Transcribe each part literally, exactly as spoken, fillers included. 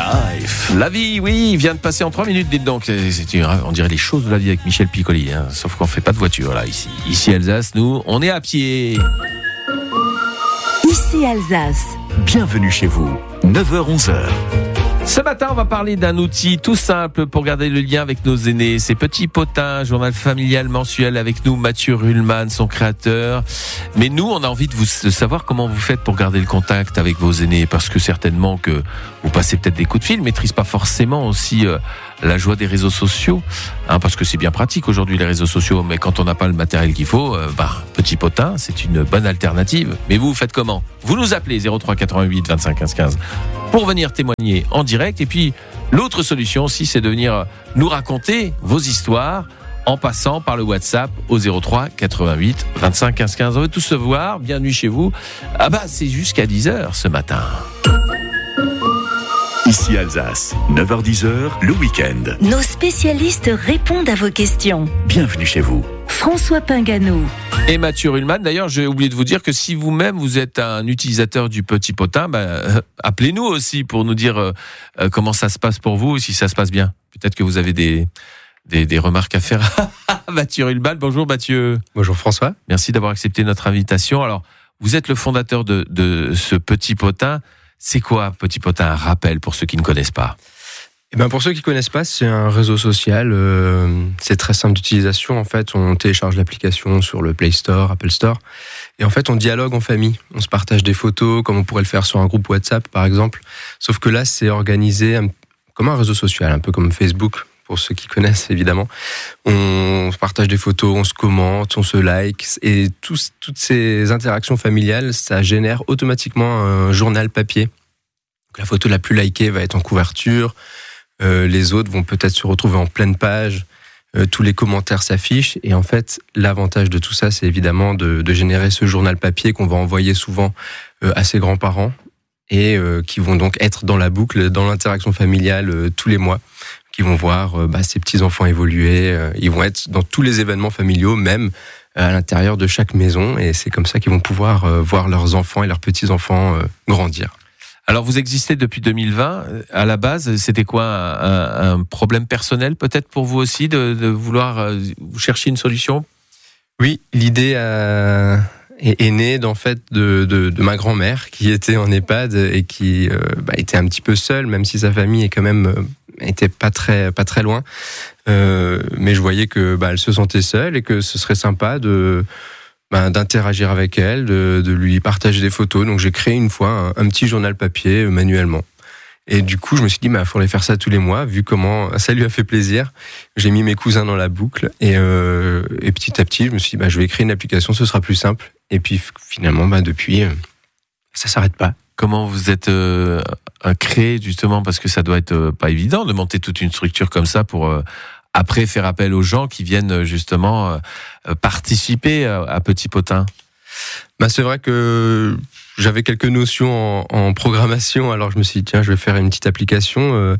Life. La vie, oui, il vient de passer en trois minutes, dites donc. C'est, on dirait les choses de la vie avec Michel Piccoli, hein. Sauf qu'on fait pas de voiture, là, ici. Ici, Alsace, nous, on est à pied. Ici, Alsace. Bienvenue chez vous, neuf heures onze heures. Ce matin, on va parler d'un outil tout simple pour garder le lien avec nos aînés. C'est Petit Potin, journal familial mensuel avec nous, Mathieu Ruhlmann, son créateur. Mais nous, on a envie de vous de savoir comment vous faites pour garder le contact avec vos aînés, parce que certainement que vous passez peut-être des coups de fil, maîtrise pas forcément aussi euh, la joie des réseaux sociaux, hein, parce que c'est bien pratique aujourd'hui les réseaux sociaux, mais quand on n'a pas le matériel qu'il faut, euh, bah, Petit Potin, c'est une bonne alternative. Mais vous, vous faites comment ? Vous nous appelez zéro trois quatre-vingt-huit vingt-cinq quinze quinze pour venir témoigner en direct. Et puis, l'autre solution aussi, c'est de venir nous raconter vos histoires en passant par le WhatsApp au zéro trois quatre-vingt-huit vingt-cinq quinze quinze. On veut tous se voir. Bienvenue chez vous. Ah bah, c'est jusqu'à dix heures ce matin. Ici Alsace, neuf heures dix, le week-end. Nos spécialistes répondent à vos questions. Bienvenue chez vous. François Pinganeau. Et Mathieu Ruhlmann. D'ailleurs, j'ai oublié de vous dire que si vous-même vous êtes un utilisateur du Petit Potin, bah, euh, appelez-nous aussi pour nous dire euh, euh, comment ça se passe pour vous, si ça se passe bien. Peut-être que vous avez des, des, des remarques à faire. Mathieu Ruhlmann, bonjour Mathieu. Bonjour François. Merci d'avoir accepté notre invitation. Alors, vous êtes le fondateur de, de ce Petit Potin. C'est quoi Petit Potin, un rappel pour ceux qui ne connaissent pas ? Eh ben pour ceux qui ne connaissent pas, c'est un réseau social. Euh, c'est très simple d'utilisation. En fait, on télécharge l'application sur le Play Store, Apple Store. Et en fait, on dialogue en famille. On se partage des photos, comme on pourrait le faire sur un groupe WhatsApp, par exemple. Sauf que là, c'est organisé comme un réseau social, un peu comme Facebook, pour ceux qui connaissent, évidemment. On se partage des photos, on se commente, on se like. Et tous, toutes ces interactions familiales, ça génère automatiquement un journal papier. Donc, la photo la plus likée va être en couverture. Euh, les autres vont peut-être se retrouver en pleine page. Euh, tous les commentaires s'affichent. Et en fait, l'avantage de tout ça, c'est évidemment de, de générer ce journal papier qu'on va envoyer souvent euh, à ses grands-parents et euh, qui vont donc être dans la boucle, dans l'interaction familiale euh, tous les mois, qui vont voir euh, bah, ces petits-enfants évoluer. Euh, ils vont être dans tous les événements familiaux, même à l'intérieur de chaque maison. Et c'est comme ça qu'ils vont pouvoir euh, voir leurs enfants et leurs petits-enfants euh, grandir. Alors, vous existez depuis deux mille vingt. À la base, c'était quoi un, un problème personnel peut-être pour vous aussi de, de vouloir euh, vous chercher une solution ? Oui, l'idée euh, est, est née en fait de, de, de ma grand-mère qui était en EHPAD et qui euh, bah, était un petit peu seule, même si sa famille est quand même euh, était pas très pas très loin. Euh, mais je voyais que bah, elle se sentait seule et que ce serait sympa de Ben, d'interagir avec elle, de, de lui partager des photos. Donc j'ai créé une fois un, un petit journal papier euh, manuellement. Et du coup, je me suis dit, il bah, faudrait faire ça tous les mois, vu comment ça lui a fait plaisir. J'ai mis mes cousins dans la boucle. Et, euh, et petit à petit, je me suis dit, bah, je vais créer une application, ce sera plus simple. Et puis finalement, bah, depuis, euh, ça ne s'arrête pas. Comment vous êtes euh, créé, justement, parce que ça doit être euh, pas évident de monter toute une structure comme ça pour... Euh, après faire appel aux gens qui viennent justement euh, participer à, à Petit Potin. Bah c'est vrai que j'avais quelques notions en, en programmation, alors je me suis dit tiens je vais faire une petite application, euh,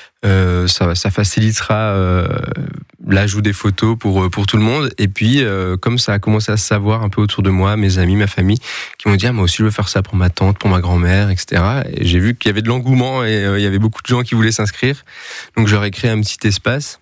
euh, ça, ça facilitera euh, l'ajout des photos pour, pour tout le monde. Et puis euh, comme ça a commencé à se savoir un peu autour de moi, mes amis, ma famille, qui m'ont dit ah, moi aussi je veux faire ça pour ma tante, pour ma grand-mère, et cetera. Et j'ai vu qu'il y avait de l'engouement et euh, il y avait beaucoup de gens qui voulaient s'inscrire. Donc j'aurais créé un petit espace.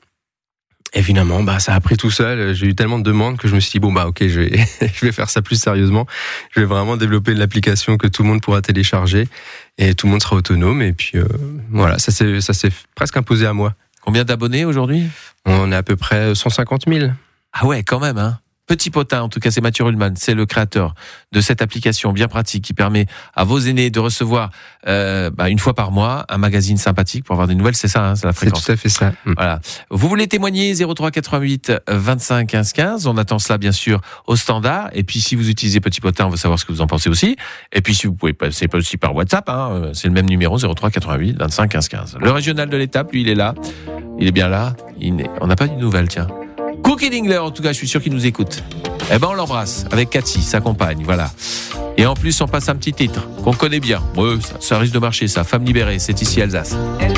Et finalement, bah, ça a pris tout seul. J'ai eu tellement de demandes que je me suis dit, bon, bah, ok, je vais, je vais faire ça plus sérieusement. Je vais vraiment développer une application que tout le monde pourra télécharger et tout le monde sera autonome. Et puis, euh, voilà, ça s'est, ça s'est presque imposé à moi. Combien d'abonnés aujourd'hui ? On est à peu près cent cinquante mille. Ah ouais, quand même, hein. Petit Potin, en tout cas, c'est Mathieu Ruhlmann, c'est le créateur de cette application bien pratique qui permet à vos aînés de recevoir euh, bah, une fois par mois un magazine sympathique pour avoir des nouvelles, c'est ça, hein, c'est la fréquence. C'est tout à fait ça. Voilà. Vous voulez témoigner zéro trois quatre-vingt-huit vingt-cinq quinze quinze, on attend cela bien sûr au standard. Et puis si vous utilisez Petit Potin, on veut savoir ce que vous en pensez aussi. Et puis si vous pouvez passer aussi par WhatsApp, hein, c'est le même numéro zéro trois quatre-vingt-huit vingt-cinq quinze quinze. Le régional de l'étape, lui, il est là, il est bien là. Il est... On n'a pas de nouvelles, tiens. Cookie Dingler, en tout cas, je suis sûr qu'il nous écoute. Eh ben, on l'embrasse avec Cathy, sa compagne, voilà. Et en plus, on passe un petit titre qu'on connaît bien. Ouais, ça, ça risque de marcher, ça. Femme libérée, c'est ici Alsace.